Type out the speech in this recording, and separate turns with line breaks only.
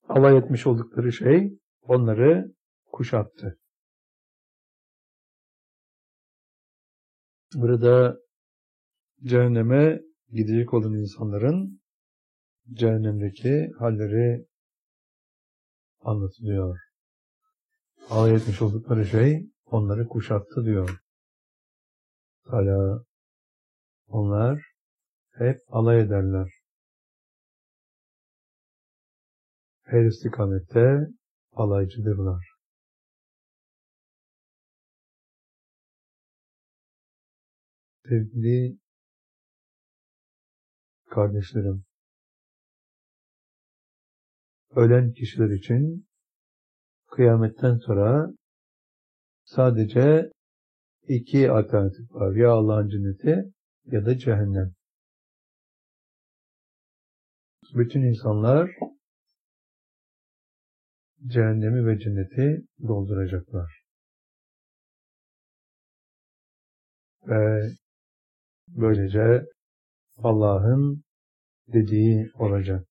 alay etmiş oldukları şey onları kuşattı. Burada cehenneme gidecek olan insanların cehennemdeki halleri anlatılıyor. Alay etmiş oldukları şey onları kuşattı diyor. Hala onlar hep alay ederler. Her istikamette alaycıdırlar. Sevgili kardeşlerim, ölen kişiler için kıyametten sonra sadece iki alternatif var. Ya Allah'ın cenneti ya da cehennem. Bütün insanlar cehennemi ve cenneti dolduracaklar. Ve böylece Allah'ın dediği olacak.